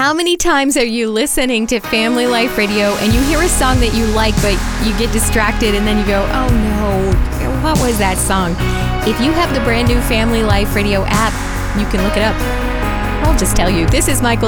How many times are you listening to Family Life Radio and you hear a song that you like, but you get distracted and then you go, oh no, what was that song? If you have the brand new Family Life Radio app, you can look it up. I'll just tell you. This is Michael